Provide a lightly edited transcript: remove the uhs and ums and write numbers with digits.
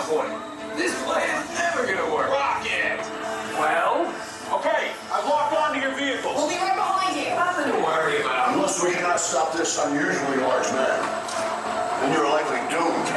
point. This plan's never gonna work. Rocket! Well, Okay, I've locked onto your vehicles. We'll be right behind you. nothing to worry about. Unless we cannot stop this unusually large man, then you're likely doomed.